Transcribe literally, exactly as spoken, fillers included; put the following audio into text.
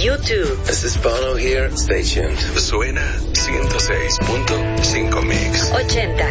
U two. This is Bono here. Stay tuned. Suena ciento seis punto cinco Mix. ochenta.